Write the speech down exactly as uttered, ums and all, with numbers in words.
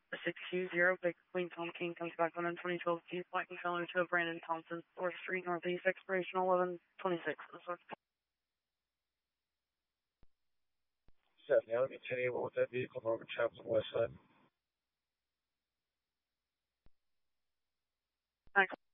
six two zero, Big Queen Tom King comes back on twenty twelve Keith Black and Fellow to Brandon Thompson, fourth Street Northeast, expiration eleven twenty-six. Stephanie, let me tell you what that vehicle over Chapel West side. Thanks.